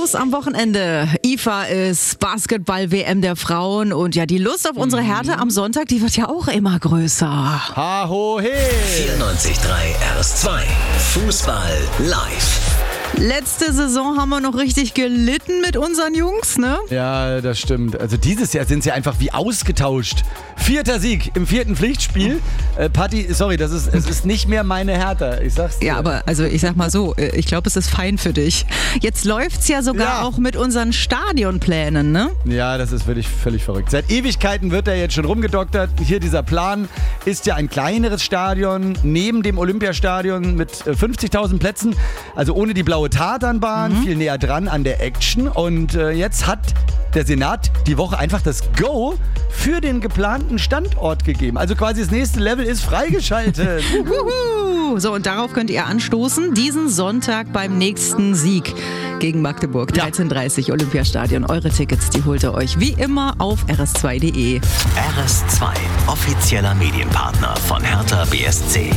los am Wochenende. IFA ist Basketball-WM der Frauen und ja, die Lust auf unsere Hertha am Sonntag, die wird ja auch immer größer. Ha, ho, he! 94.3 RS2. Fußball live. Letzte Saison haben wir noch richtig gelitten mit unseren Jungs, ne? Ja, das stimmt. Also dieses Jahr sind sie einfach wie ausgetauscht. 4. Sieg im 4. Pflichtspiel. Patti, sorry, es ist nicht mehr meine Hertha, ich sag's dir. Ja, aber also ich sag mal so, ich glaube, es ist fein für dich. Jetzt läuft's ja sogar auch mit unseren Stadionplänen, ne? Ja, das ist wirklich völlig verrückt. Seit Ewigkeiten wird da jetzt schon rumgedoktert. Hier dieser Plan ist ja ein kleineres Stadion neben dem Olympiastadion mit 50.000 Plätzen. Also ohne die blaue Tatanbahn, viel näher dran an der Action. Und jetzt hat der Senat die Woche einfach das Go für den geplanten Standort gegeben. Also quasi das nächste Level ist freigeschaltet. So, und darauf könnt ihr anstoßen, diesen Sonntag beim nächsten Sieg gegen Magdeburg. 13:30 Olympiastadion. Eure Tickets, die holt ihr euch wie immer auf rs2.de. RS2, offizieller Medienpartner von Hertha BSC.